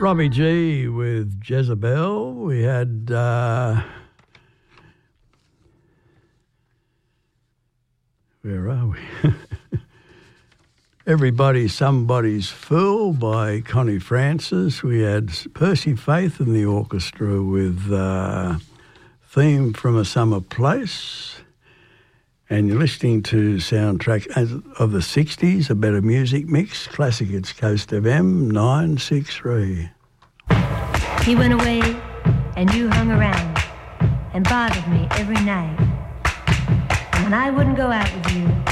Robbie G with Jezebel. We had where are we? Everybody's Somebody's Fool by Connie Francis. We had Percy Faith in the orchestra with Theme from a Summer Place. And you're listening to soundtrack of the 60s, a better music mix. Classic, it's Coast FM 963. He went away and you hung around and bothered me every night. And when I wouldn't go out with you,